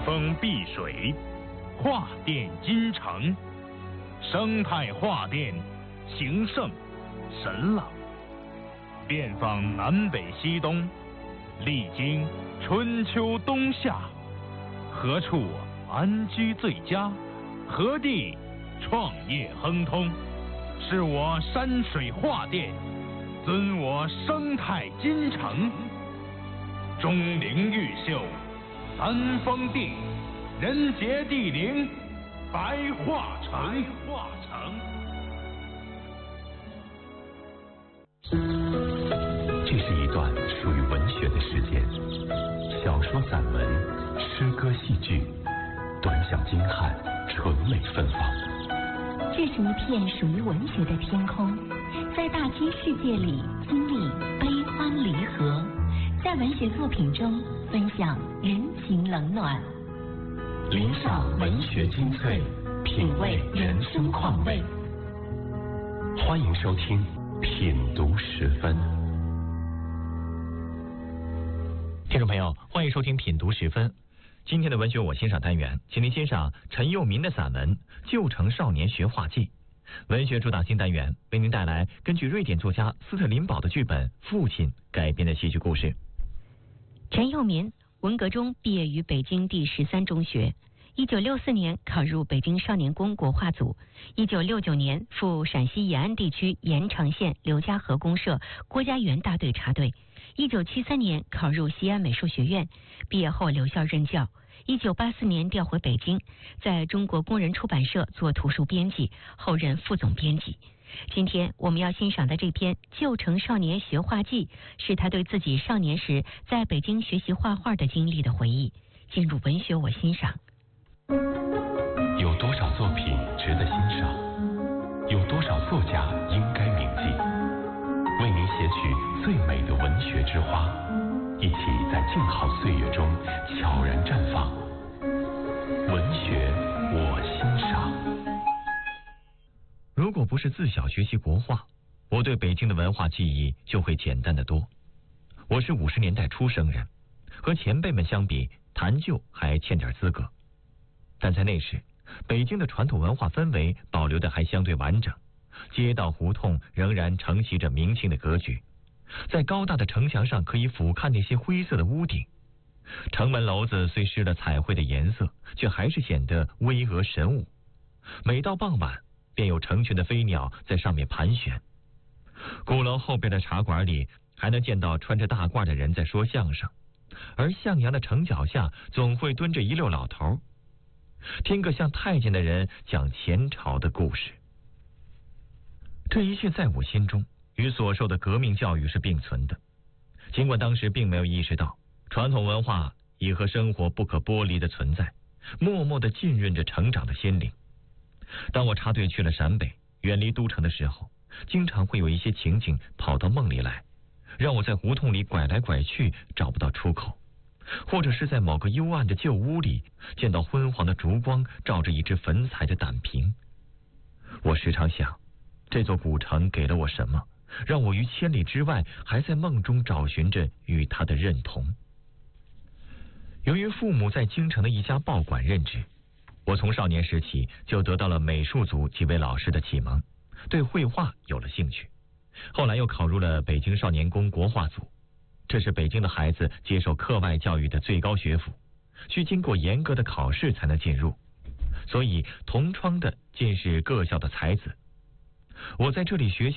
风碧水，画殿金城，生态画殿，形胜神朗。遍访南北西东，历经春秋冬夏，何处安居最佳？何地创业亨通？是我山水画殿，尊我生态金城。钟灵毓秀，三峰地，人杰地灵，白桦城。 这是一段属于文学的时间，小说、散文、诗歌、戏剧，短小精悍，纯美芬芳。 这是一片属于文学的天空，在大千世界里经历悲欢离合，在文学作品中分享人情冷暖， 聆赏文学精粹，品味人生况味。欢迎收听品读十分。 听众朋友，欢迎收听品读十分。今天的文学我欣赏单元，请您欣赏陈佑民的散文《旧城少年学画记》。文学主打新单元为您带来根据瑞典作家斯特林堡的剧本《父亲》改编的戏剧故事。 陈佑民文革中毕业于北京第13中学，1964年考入北京少年宫国画组，1969年赴陕西延安地区盐城县刘家河公社郭家园大队插队，1973年考入西安美术学院，毕业后留校任教。1984年调回北京，在中国工人出版社做图书编辑，后任副总编辑。今天我们要欣赏的这篇《旧城少年学画记》，是他对自己少年时在北京学习画画的经历的回忆。进入文学我欣赏。 有多少作品值得欣赏？有多少作家应该铭记？为您写取最美的文学之花，一起在静好岁月中悄然绽放。文学我欣赏。 如果不是自小学习国画，我对北京的文化记忆就会简单得多。我是50年代出生人，和前辈们相比，谈旧还欠点资格。但在那时，北京的传统文化氛围保留得还相对完整，街道胡同仍然承袭着明清的格局，在高大的城墙上可以俯瞰那些灰色的屋顶，城门楼子虽施了彩绘的颜色，却还是显得巍峨神武。每到傍晚，便有成群的飞鸟在上面盘旋。鼓楼后边的茶馆里，还能见到穿着大褂的人在说相声，而向阳的城脚下总会蹲着一溜老头，听个像太监的人讲前朝的故事。这一切在我心中与所受的革命教育是并存的，尽管当时并没有意识到传统文化已和生活不可剥离的存在，默默地浸润着成长的心灵。当我插队去了陕北，远离都城的时候，经常会有一些情景跑到梦里来，让我在胡同里拐来拐去，找不到出口，或者是在某个幽暗的旧屋里，见到昏黄的烛光照着一只粉彩的胆瓶。我时常想，这座古城给了我什么，让我于千里之外还在梦中找寻着与它的认同。由于父母在京城的一家报馆任职，我从少年时起就得到了美术组几位老师的启蒙，对绘画有了兴趣。后来又考入了北京少年宫国画组，这是北京的孩子接受课外教育的最高学府，需经过严格的考试才能进入，所以同窗的尽是各校的才子。我在这里学习